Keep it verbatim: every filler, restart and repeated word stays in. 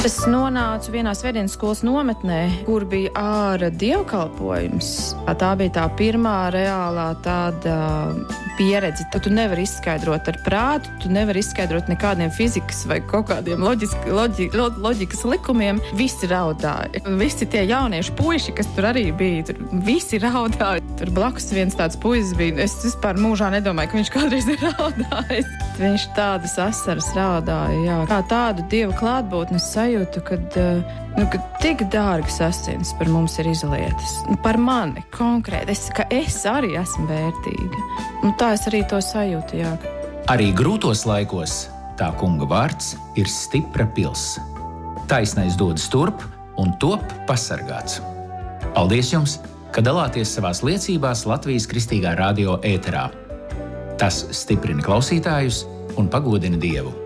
Es nonācu vienā svētdienas skolas nometnē, kur bija āra dievkalpojums. Tā bija tā pirmā reālā tāda pieredze. Tu nevari izskaidrot ar prātu, tu nevari izskaidrot nekādiem fizikas vai kaut kādiem loģiski, loģi, lo, loģikas likumiem. Visi raudāja. Visi tie jaunieši puiši, kas tur arī bija, tur visi raudāja. Tur blakus viens tāds puisis bija. Es vispār mūžā nedomāju, ka viņš kādreiz ir raudājis. Viņš tādas asaras raudāja, jā. Kā tādu dievu klātbūtnes sajūtu, kad, nu, kad tik dārgas asins par mums ir izlietas. Nu, par mani konkrēti, es, ka es arī esmu vērtīga. Nu, tā es arī to sajūtu, jā. Arī grūtos laikos tā kunga vārds ir stipra pils. Taisnais dodas turp un top pasargāts. Paldies jums, ka dalāties savās liecībās Latvijas Kristīgā radio ēterā. Tas stiprina klausītājus un pagodina Dievu.